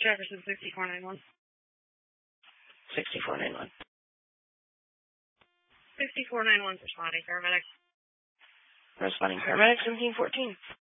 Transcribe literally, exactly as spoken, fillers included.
Jefferson, sixty-four ninety-one. sixty-four ninety-one. sixty-four ninety-one, responding paramedic. Responding paramedic, seventeen fourteen.